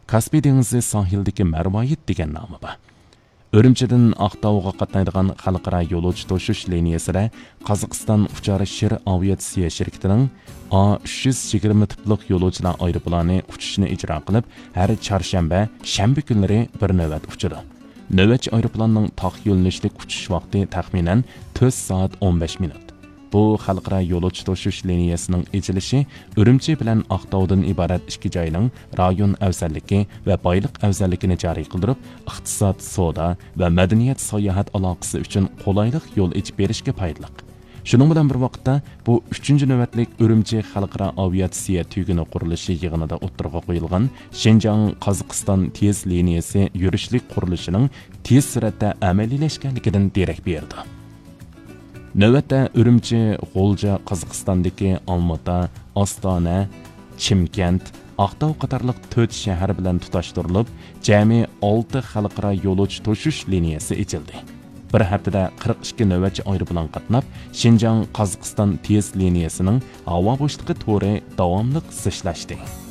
Kaspiy dengizi sahildagi Marvoyit degan nomi bor. Urumchidan Aqto'ga qatnaydigan xalqaro yo'lovchi toshish liniyasida Qozog'iston uchar shir aviatsiya shirkatining A320 tiplik yo'lovchilar aeroplani uchishni ijro qilib, har chorshanba, shanba kunlari bir navbat uchadi. Navbatchi aeroplanning taq yo'nalishlik uchish vaqti taxminan 4 soat 15 minut. Bu xalqaro yo'lovchi toshish liniyasining echilishi Urumchi bilan Aqto'dan iborat ikki joyning rayon afzalligi va boylik afzalligini joriy qildirib, iqtisod, savdo va madaniyat sayohat aloqasi uchun qulaylik yo'l ochib berishga foydali. Shuning bilan bir vaqtda bu 3-navbatlik Urumchi xalqaro aviatsiya tuguni qurilishi yig'inida o'tirg'a qo'yilgan Xinjiang Qozog'iston tez liniyasi yurishlik qurilishining tez suratda amaliylashganligidan darak berdi. Navbatda Urumchi, G'o'lja, Qozog'istondagi Olmaota, Ostona, Chimkent, Aqtau qatorliq 4 shahar bilan tutashtirilib, jami 6 xalqaro yo'lovchi toshish liniyasi ochildi. Bir haftada 42 navbatchi aeroplan qatnab, Xinjiang Qozog'iston tez liniyasining havo bo'shlig'i to'ri davomli zichlashdi.